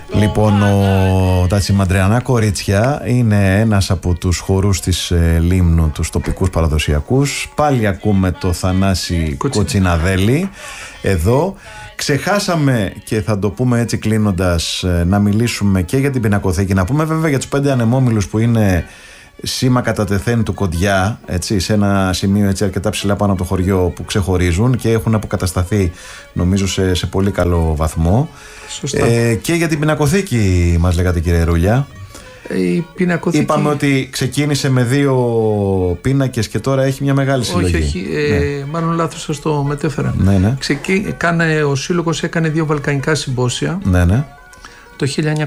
Λοιπόν, τα Τσιμαντριανά Κορίτσια είναι ένας από τους χορούς της Λίμνου, τους τοπικούς παραδοσιακούς. Πάλι ακούμε το Θανάση Κοτσιναδέλη εδώ. Ξεχάσαμε, και θα το πούμε έτσι κλείνοντας, να μιλήσουμε και για την πινακοθήκη. Να πούμε βέβαια για τους 5 ανεμόμυλους που είναι σήμα κατά τεθέν του Κοντιά, έτσι, σε ένα σημείο έτσι αρκετά ψηλά πάνω από το χωριό, που ξεχωρίζουν και έχουν αποκατασταθεί νομίζω σε πολύ καλό βαθμό. Και για την πινακοθήκη μας λέγατε, κύριε Ρούλια. Η πινακοθήκη... Είπαμε ότι ξεκίνησε με 2 πίνακες και τώρα έχει μια μεγάλη συλλογή. Όχι, μάλλον λάθος σας το μετέφερα. Ναι. Ο Σύλλογος έκανε 2 βαλκανικά συμπόσια, το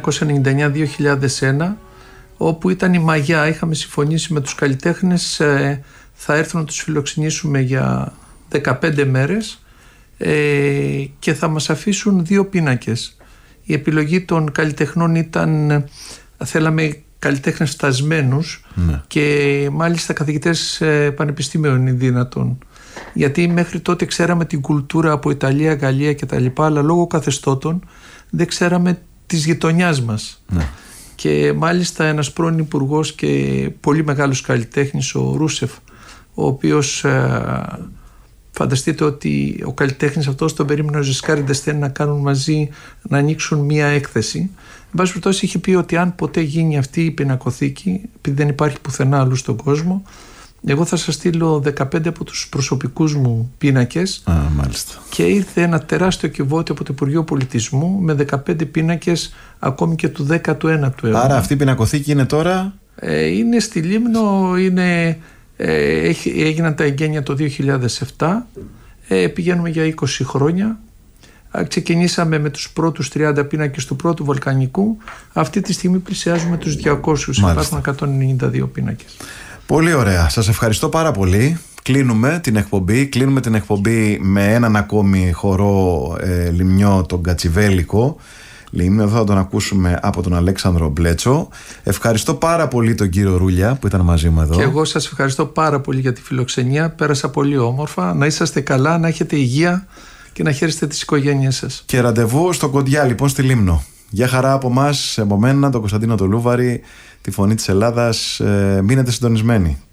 1999-2001, όπου ήταν η μαγιά. Είχαμε συμφωνήσει με τους καλλιτέχνες, θα έρθουν να τους φιλοξενήσουμε για 15 μέρες και θα μας αφήσουν 2 πίνακες. Η επιλογή των καλλιτεχνών ήταν, θέλαμε καλλιτέχνες φτασμένους, και μάλιστα καθηγητές πανεπιστήμιων είναι δυνατόν. Γιατί μέχρι τότε ξέραμε την κουλτούρα από Ιταλία, Γαλλία κτλ, αλλά λόγω καθεστώτων δεν ξέραμε της γειτονιάς μας. Και μάλιστα ένας πρώην υπουργός και πολύ μεγάλος καλλιτέχνης, ο Ρούσεφ, ο οποίος φανταστείτε ότι ο καλλιτέχνης αυτός τον περίμενε ο Ζεσκάρη Ντεστέν να κάνουν μαζί, να ανοίξουν μία έκθεση. Εν πάση περιπτώσει, είχε πει ότι αν ποτέ γίνει αυτή η πινακοθήκη, επειδή δεν υπάρχει πουθενά αλλού στον κόσμο, εγώ θα σας στείλω 15 από τους προσωπικούς μου πίνακες. Μάλιστα. Και ήρθε ένα τεράστιο κυβότιο από το Υπουργείο Πολιτισμού με 15 πίνακες ακόμη και του 19ου αιώνα. Άρα αυτή η πινακοθήκη είναι τώρα... είναι στη Λίμνο, έγιναν τα εγγένεια το 2007, πηγαίνουμε για 20 χρόνια. Ξεκινήσαμε με τους πρώτους 30 πίνακες του πρώτου βολκανικού. Αυτή τη στιγμή πλησιάζουμε τους 200, υπάρχουν 192 πίνακες. Πολύ ωραία, σας ευχαριστώ πάρα πολύ. Κλείνουμε την εκπομπή με έναν ακόμη χορό λιμνιό, τον Κατσιβέλικο Λίμνο. Εδώ θα τον ακούσουμε από τον Αλέξανδρο Μπλέτσο. Ευχαριστώ πάρα πολύ τον κύριο Ρούλια που ήταν μαζί μου εδώ. Και εγώ σας ευχαριστώ πάρα πολύ για τη φιλοξενία. Πέρασα πολύ όμορφα. Να είσαστε καλά, να έχετε υγεία και να χαίρεστε τις οικογένειές σας. Και ραντεβού στο Κοντιά, λοιπόν, στη Λίμνο. Γεια χαρά από εμάς, από μένα, τον Κωνσταντίνο τον Λούβαρη, τη Φωνή της Ελλάδας. Μείνετε συντονισμένοι.